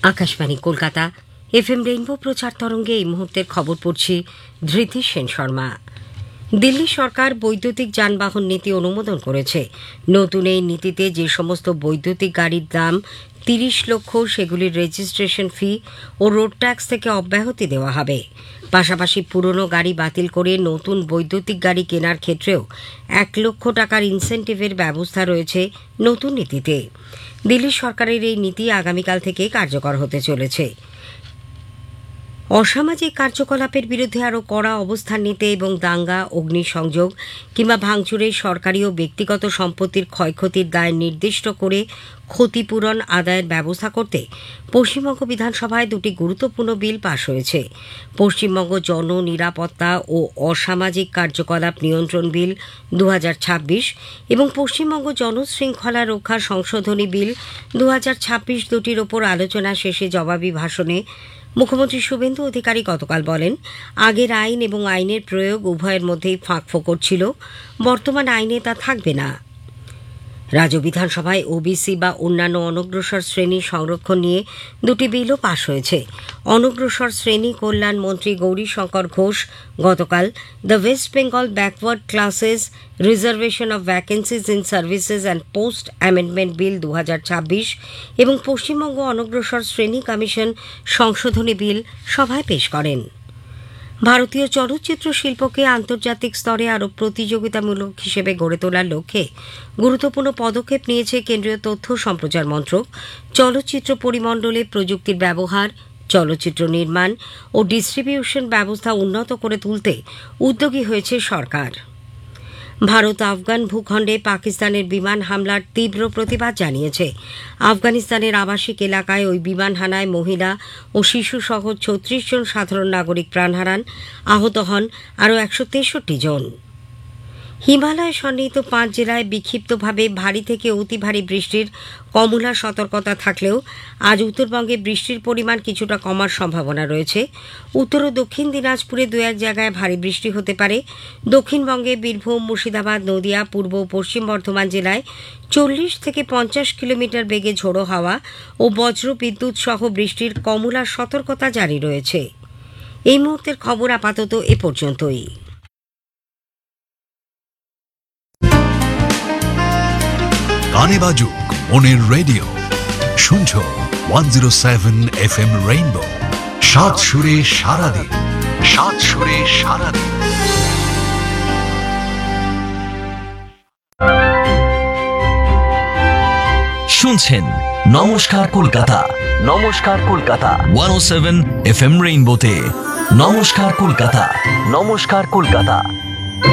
Akashvani Kolkata FM rainbow প্রচার তরঙ্গে এই মুহূর্তের খবর পড়ছি ধৃতি সেন শর্মা। দিল্লি সরকার বৈদ্যুতিক যানবাহন নীতি অনুমোদন করেছে। নতুন এই নীতিতে যে সমস্ত বৈদ্যুতিক গাড়ির দাম ৩০ লক্ষ সেগুলির রেজিস্ট্রেশন ফি ও রোড ট্যাক্স থেকে অব্যাহতি দেওয়া হবে। পাশাপাশি পুরনো গাড়ি বাতিল করে নতুন বৈদ্যুতিক গাড়ি কেনার ক্ষেত্রেও ১ লক্ষ টাকার ইনসেন্টিভের ব্যবস্থা রয়েছে নতুন নীতিতে। দিল্লি সরকারের এই নীতি আগামীকাল থেকে কার্যকর হতে চলেছে। অসামাজিক কার্যকলাপের বিরুদ্ধে আরও কড়া অবস্থান নিতে এবং দাঙ্গা, অগ্নিসংযোগ কিংবা ভাঙচুরে সরকারি ও ব্যক্তিগত সম্পত্তির ক্ষয়ক্ষতির দায় নির্দিষ্ট করে ক্ষতিপূরণ আদায়ের ব্যবস্থা করতে পশ্চিমবঙ্গ বিধানসভায় দুটি গুরুত্বপূর্ণ বিল পাশ হয়েছে। পশ্চিমবঙ্গ জননিরাপত্তা ও অসামাজিক কার্যকলাপ নিয়ন্ত্রণ বিল ২০২৬ এবং পশ্চিমবঙ্গ জনশৃঙ্খলা রক্ষা সংশোধনী বিল ২০২৬ দুটির ওপর আলোচনা শেষে জবাবি ভাষণে মুখ্যমন্ত্রী শুভেন্দু অধিকারী গতকাল বলেন, আগের আইন এবং আইনের প্রয়োগ উভয়ের মধ্যেই ফাঁকফোকর ছিল, বর্তমান আইনে তা থাকবে না। রাজ্য বিধানসভায় ওবিসি বা অন্যান্য অনগ্রসর শ্রেণী সংরক্ষণ নিয়ে দুটি বিলও পাশ হয়েছে। অনগ্রসর শ্রেণী কল্যাণ মন্ত্রী গৌরীশঙ্কর ঘোষ গতকাল the West Bengal backward classes reservation of vacancies in services and post amendment bill ২০২৬ এবং পশ্চিমবঙ্গ অনগ্রসর শ্রেণী কমিশন সংশোধনী বিল সভায় পেশ করেন। ভারতীয় চলচ্চিত্র শিল্পকে আন্তর্জাতিক স্তরে আরও প্রতিযোগিতামূলক হিসেবে গড়ে তোলার লক্ষ্যে গুরুত্বপূর্ণ পদক্ষেপ নিয়েছে কেন্দ্রীয় তথ্য সম্প্রচার মন্ত্রক। চলচ্চিত্র পরিমণ্ডলে প্রযুক্তির ব্যবহার, চলচ্চিত্র নির্মাণ ও ডিস্ট্রিবিউশন ব্যবস্থা উন্নত করে তুলতে উদ্যোগী হয়েছে সরকার। ভারত আফগান ভূখণ্ডে পাকিস্তানের বিমান হামলার তীব্র প্রতিবাদ জানিয়েছে। আফগানিস্তানের আবাসিক এলাকায় ওই বিমান হানায় মহিলা ও শিশুসহ ৩৬ জন সাধারণ নাগরিক প্রাণ হারান, আহত হন আরও ১৬৩ জন। হিমালয় সন্নিহিত ৫ জেলায় বিক্ষিপ্তভাবে ভারী থেকে অতি ভারী বৃষ্টির কমলা সতর্কতা থাকলেও আজ উত্তরবঙ্গে বৃষ্টির পরিমাণ কিছুটা কমার সম্ভাবনা রয়েছে। উত্তর ও দক্ষিণ দিনাজপুরে ২-১ জায়গায় ভারী বৃষ্টি হতে পারে। দক্ষিণবঙ্গে বীরভূম, মুর্শিদাবাদ, নদিয়া, পূর্ব ও পশ্চিম বর্ধমান জেলায় ৪০ থেকে ৫০ কিলোমিটার বেগে ঝোড়ো হাওয়া ও বজ্র বিদ্যুৎ সহ বৃষ্টির কমলা সতর্কতা জারি রয়েছে। এই মুহূর্তের খবর আপাতত এ পর্যন্তই। গানে বাজুক মনের রেডিও, শুনছো 107 FM রেইনবো। সাত সুরে সারাদিন, সাত সুরে সারাদিন। শুনছেন নমস্কার কলকাতা, নমস্কার কলকাতা 107 FM রেইনবোতে। নমস্কার কলকাতা, নমস্কার কলকাতা।